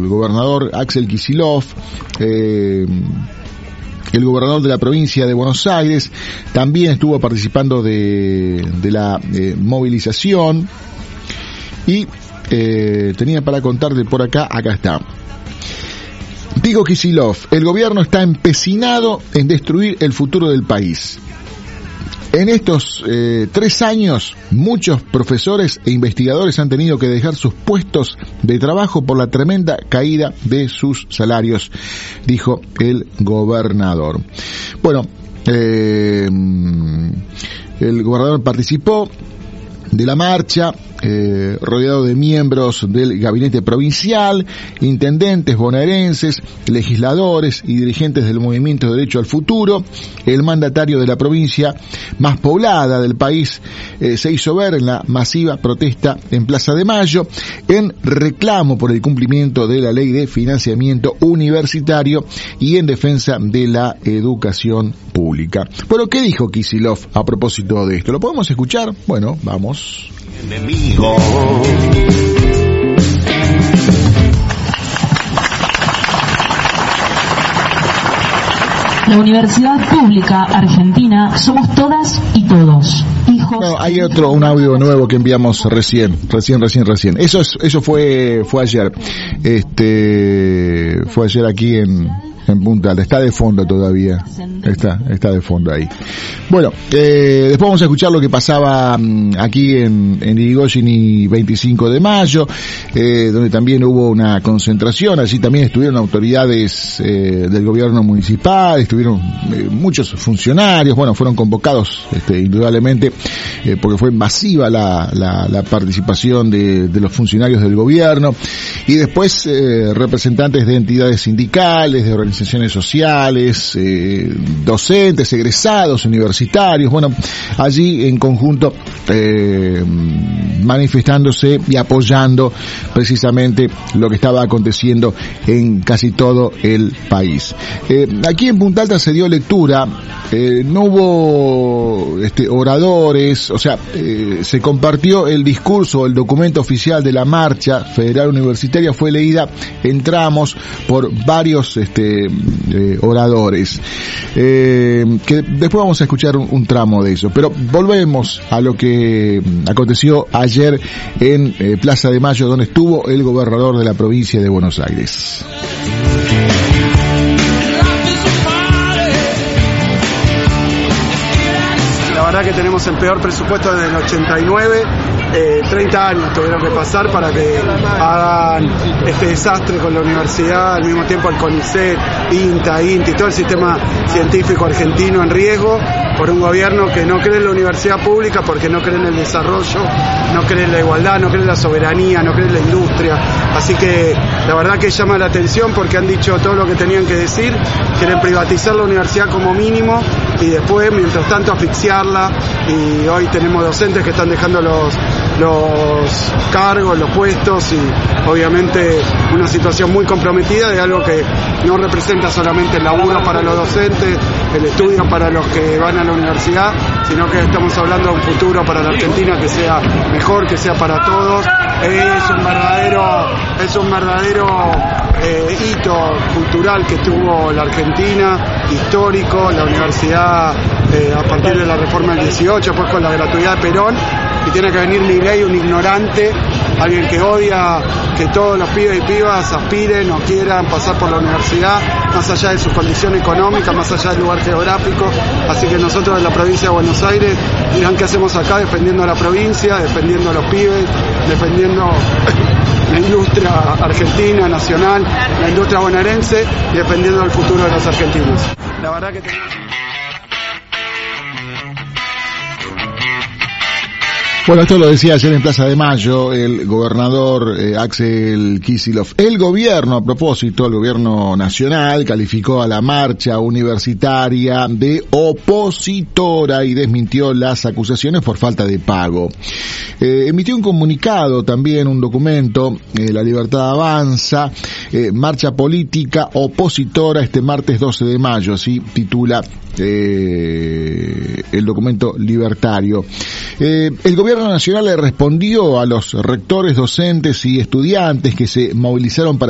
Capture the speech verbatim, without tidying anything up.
gobernador Axel Kicillof, eh, el gobernador de la provincia de Buenos Aires, también estuvo participando de, de la eh, movilización y eh, tenía para contarle por acá, acá está. Dijo Kicillof, el gobierno está empecinado en destruir el futuro del país. En estos eh, tres años, muchos profesores e investigadores han tenido que dejar sus puestos de trabajo por la tremenda caída de sus salarios, dijo el gobernador. Bueno, eh, el gobernador participó de la marcha, eh, rodeado de miembros del gabinete provincial, intendentes bonaerenses, legisladores y dirigentes del movimiento Derecho al Futuro. El mandatario de la provincia más poblada del país eh, se hizo ver en la masiva protesta en Plaza de Mayo en reclamo por el cumplimiento de la ley de financiamiento universitario y en defensa de la educación pública. Bueno, ¿qué dijo Kicillof a propósito de esto? ¿Lo podemos escuchar? Bueno, vamos. Enemigo. La Universidad Pública Argentina somos todas y todos. Hijos. No, hay otro, un audio nuevo que enviamos recién, recién, recién, recién. Eso es, eso fue, fue ayer. Este, fue ayer aquí en, en Punta Alta. Está de fondo todavía. Está, está de fondo ahí. Bueno, eh, después vamos a escuchar lo que pasaba um, aquí en, en Irigoyen y veinticinco de mayo, eh, donde también hubo una concentración. Allí también estuvieron autoridades eh, del gobierno municipal, estuvieron eh, muchos funcionarios. Bueno, fueron convocados, este, indudablemente, eh, porque fue masiva la, la, la participación de, de los funcionarios del gobierno. Y después eh, representantes de entidades sindicales, de organizaciones sociales, eh, docentes, egresados, universitarios, bueno, allí en conjunto eh, manifestándose y apoyando precisamente lo que estaba aconteciendo en casi todo el país. Eh, aquí en Punta Alta se dio lectura, eh, no hubo este, oradores, o sea, eh, se compartió el discurso, el documento oficial de la marcha federal universitaria, fue leída en tramos por varios este, eh, oradores. Eh, que después vamos a escuchar un, un tramo de eso, pero volvemos a lo que aconteció ayer en eh, Plaza de Mayo, donde estuvo el gobernador de la provincia de Buenos Aires. La verdad que tenemos el peor presupuesto desde el ochenta y nueve. Eh, treinta años tuvieron que pasar para que hagan este desastre con la universidad, al mismo tiempo el CONICET, INTA, INTI, todo el sistema científico argentino en riesgo por un gobierno que no cree en la universidad pública porque no cree en el desarrollo, no cree en la igualdad, no cree en la soberanía, no cree en la industria. Así que la verdad que llama la atención porque han dicho todo lo que tenían que decir, quieren privatizar la universidad como mínimo y después, mientras tanto, asfixiarla. Y hoy tenemos docentes que están dejando los los cargos, los puestos y obviamente una situación muy comprometida de algo que no representa solamente el laburo para los docentes, el estudio para los que van a la universidad, sino que estamos hablando de un futuro para la Argentina que sea mejor, que sea para todos. Es un verdadero, es un verdadero eh, hito cultural que tuvo la Argentina, histórico, la universidad eh, a partir de la reforma del dieciocho, pues con la gratuidad de Perón. Y tiene que venir Milei, un ignorante, alguien que odia que todos los pibes y pibas aspiren o quieran pasar por la universidad, más allá de su condición económica, más allá del lugar geográfico. Así que nosotros en la provincia de Buenos Aires, dirán qué hacemos acá, defendiendo a la provincia, defendiendo a los pibes, defendiendo la industria argentina, nacional, la industria bonaerense y defendiendo el futuro de los argentinos. La verdad que tenemos... Bueno, esto lo decía ayer en Plaza de Mayo el gobernador eh, Axel Kicillof. El gobierno, a propósito, el gobierno nacional calificó a la marcha universitaria de opositora y desmintió las acusaciones por falta de pago. Eh, emitió un comunicado también, un documento, eh, La Libertad Avanza, eh, marcha política opositora este martes doce de mayo, así titula eh, el documento libertario. Eh, el gobierno nacional le respondió a los rectores, docentes y estudiantes que se movilizaron para